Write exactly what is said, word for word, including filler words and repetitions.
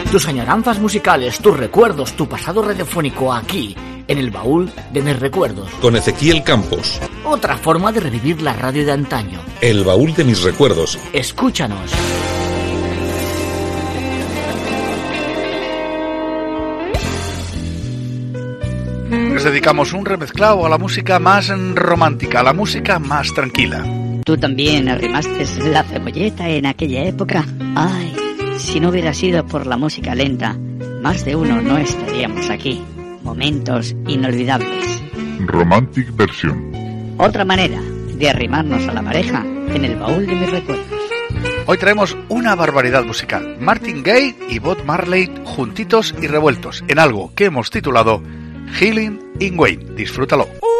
tus añoranzas musicales, tus recuerdos, tu pasado radiofónico aquí, en el baúl de mis recuerdos. Con Ezequiel Campos. Otra forma de revivir la radio de antaño. El baúl de mis recuerdos. Escúchanos. Les dedicamos un remezclado a la música más romántica, a la música más tranquila. ¿Tú también arrimaste la cebolleta en aquella época? Ay, si no hubiera sido por la música lenta, más de uno no estaríamos aquí. Momentos inolvidables. Romantic version. Otra manera de arrimarnos a la pareja en el baúl de mis recuerdos. Hoy traemos una barbaridad musical. Martin Gaye y Bob Marley juntitos y revueltos en algo que hemos titulado Healing in Wayne. Disfrútalo.